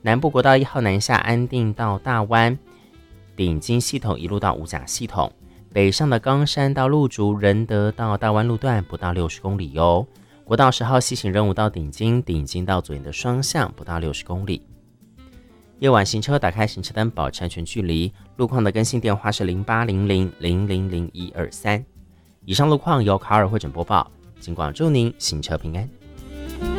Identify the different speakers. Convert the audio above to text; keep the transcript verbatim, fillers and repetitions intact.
Speaker 1: 南部国道一号南下安定到大湾，顶金系统一路到五甲系统，北上的冈山到鹿竹、仁德到大湾路段不到六十公里哟。国道十号西行任务到顶金，顶金到左营的双向不到六十公里。夜晚行车打开行车灯，保持安全距离。路况的更新电话是零八零零零零零一二三。以上路况由卡尔会诊播报，尽管祝您行车平安。